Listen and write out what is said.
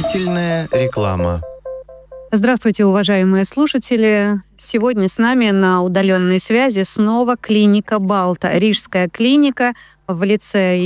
Дополнительная реклама. Здравствуйте, уважаемые слушатели. Сегодня с нами на удаленной связи снова клиника Балта, Рижская клиника в лице